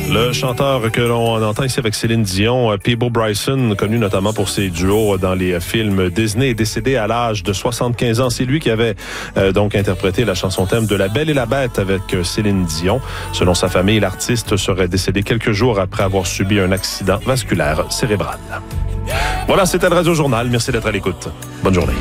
Le chanteur que l'on entend ici avec Céline Dion, Peabo Bryson, connu notamment pour ses duos dans les films Disney, est décédé à l'âge de 75 ans. C'est lui qui avait donc interprété la chanson thème de La Belle et la Bête avec Céline Dion. Selon sa famille, l'artiste serait décédé quelques jours après avoir subi un accident vasculaire cérébral. Voilà, c'était le Radio Journal. Merci d'être à l'écoute. Bonne journée.